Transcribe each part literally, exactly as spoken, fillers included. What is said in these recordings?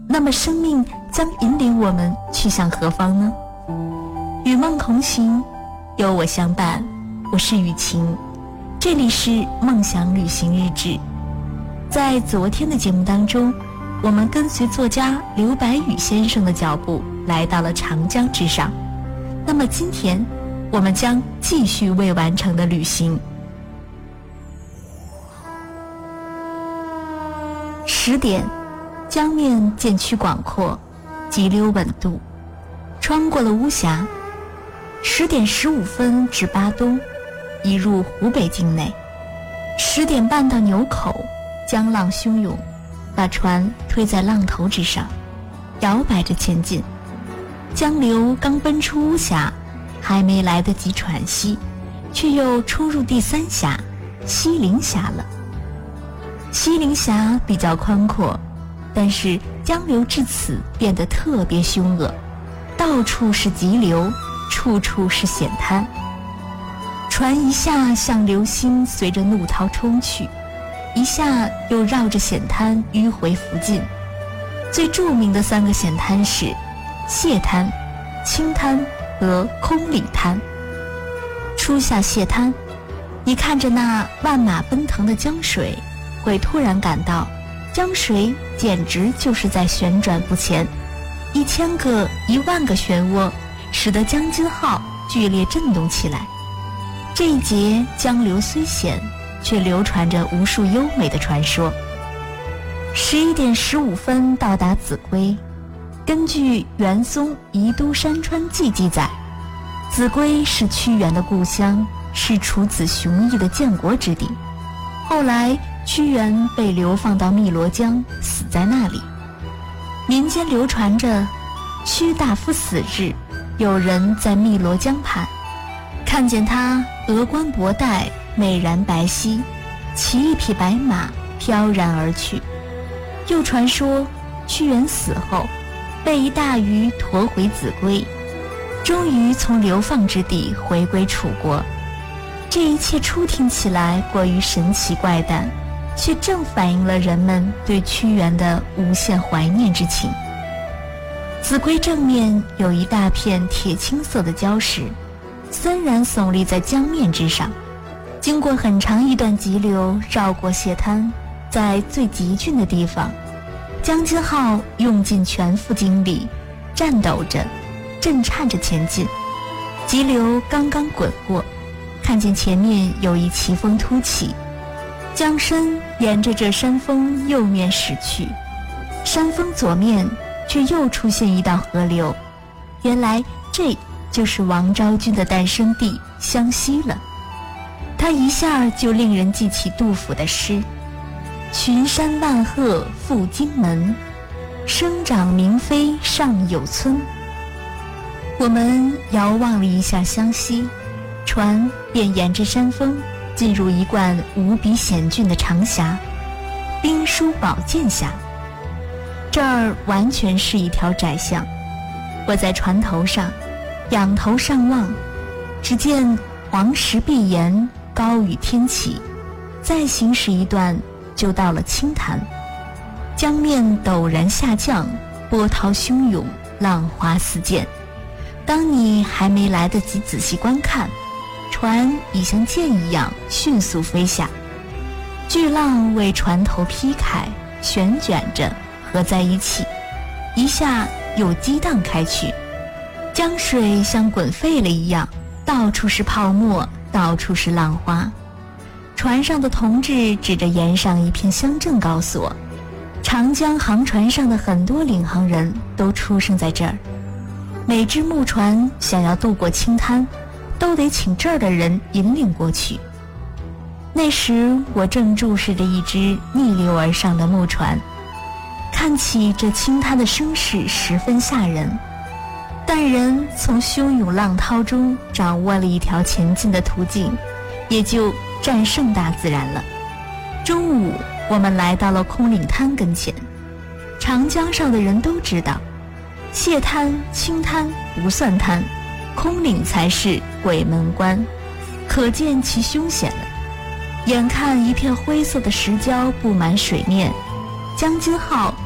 那么生命将引领我们去向何方呢？与梦同行，有我相伴，我是雨晴，这里是梦想旅行日志。在昨天的节目当中，我们跟随作家刘白羽先生的脚步来到了长江之上。那么今天我们将继续未完成的旅行。十点，江面渐趋广阔，急流稳渡，穿过了巫峡。十点十五分至巴东，已入湖北境内。十点半到牛口，江浪汹涌，把船推在浪头之上，摇摆着前进。江流刚奔出巫峡，还没来得及喘息，却又冲入第三峡西陵峡了。西陵峡比较宽阔，但是江流至此变得特别凶恶，到处是急流，处处是险滩。船一下向流星随着怒涛冲去，一下又绕着险滩迂回附近。最著名的三个险滩是蟹滩、青滩和空岭滩。初下蟹滩，你看着那万马奔腾的江水，会突然感到江水简直就是在旋转不前，一千个一万个漩涡使得江津号剧烈震动起来。这一节江流虽险，却流传着无数优美的传说。十一点十五分到达秭归。根据元松《宜都山川记》记载，秭归是屈原的故乡，是楚子雄毅的建国之地。后来屈原被流放到汨罗江，死在那里。民间流传着屈大夫死日，有人在汨罗江畔看见他额冠博带，美髯白皙，骑一匹白马飘然而去。又传说屈原死后被一大鱼驮回秭归，终于从流放之地回归楚国。这一切初听起来过于神奇怪诞，却正反映了人们对屈原的无限怀念之情。秭归正面有一大片铁青色的礁石，森然耸立在江面之上。经过很长一段急流，绕过蟹滩，在最急峻的地方，江津号用尽全副精力，颤抖着震颤着前进。急流刚刚滚过，看见前面有一奇峰突起，江身沿着这山峰右面驶去，山峰左面却又出现一道河流。原来这就是王昭君的诞生地湘西了。它一下就令人记起杜甫的诗：群山万壑赴荆门，生长明妃上有村。我们遥望了一下湘西，船便沿着山峰进入一贯无比险峻的长峡——兵书宝剑峡。这儿完全是一条窄巷。我在船头上仰头上望，只见黄石碧岩，高于天齐，再行驶一段就到了青潭。江面陡然下降，波涛汹涌，浪花四溅。当你还没来得及仔细观看，船已像箭一样迅速飞下，巨浪为船头劈开，旋卷着合在一起，一下又激荡开去。江水像滚沸了一样，到处是泡沫，到处是浪花。船上的同志指着沿上一片乡镇告诉我，长江航船上的很多领航人都出生在这儿。每只木船想要渡过青滩，都得请这儿的人引领过去。那时我正注视着一只逆流而上的木船，看起这青滩的声势十分吓人，但人从汹涌浪涛中掌握了一条前进的途径，也就战胜大自然了。中午我们来到了空岭滩跟前。长江上的人都知道，蟹滩、青滩不算滩，空岭才是鬼门关，可见其凶险了。眼看一片灰色的石礁布满水面，江津号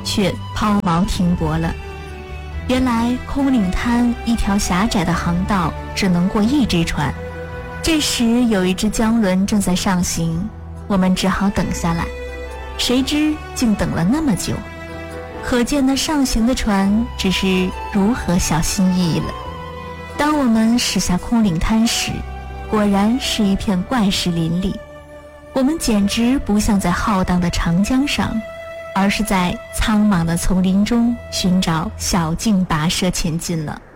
却抛锚停泊了。原来空岭滩一条狭窄的航道只能过一只船，这时有一只江轮正在上行，我们只好等下来，谁知竟等了那么久，可见那上行的船只是如何小心翼翼了。当我们驶下空岭滩时，果然是一片怪石林立，我们简直不像在浩荡的长江上，而是在苍茫的丛林中寻找小径跋涉前进了。